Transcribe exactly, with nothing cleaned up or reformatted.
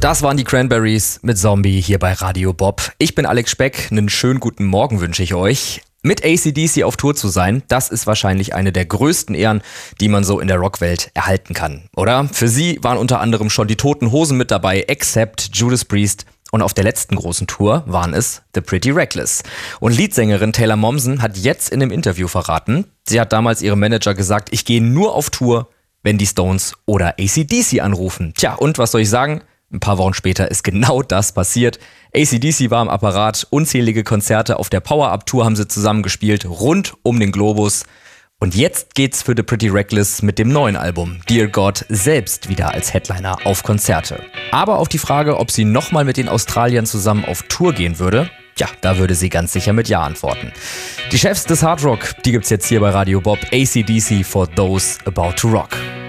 Das waren die Cranberries mit Zombie hier bei Radio Bob. Ich bin Alex Speck, einen schönen guten Morgen wünsche ich euch. Mit A C D C auf Tour zu sein, das ist wahrscheinlich eine der größten Ehren, die man so in der Rockwelt erhalten kann, oder? Für sie waren unter anderem schon die Toten Hosen mit dabei, Accept, Judas Priest und auf der letzten großen Tour waren es The Pretty Reckless. Und Leadsängerin Taylor Momsen hat jetzt in einem Interview verraten, sie hat damals ihrem Manager gesagt, ich gehe nur auf Tour, wenn die Stones oder A C D C anrufen. Tja, und was soll ich sagen? Ein paar Wochen später ist genau das passiert. A C D C war am Apparat, unzählige Konzerte auf der Power-Up-Tour haben sie zusammengespielt, rund um den Globus. Und jetzt geht's für The Pretty Reckless mit dem neuen Album Dear God selbst wieder als Headliner auf Konzerte. Aber auf die Frage, ob sie nochmal mit den Australiern zusammen auf Tour gehen würde, ja, da würde sie ganz sicher mit Ja antworten. Die Chefs des Hard Rock, die gibt's jetzt hier bei Radio Bob, A C D C for Those About to Rock.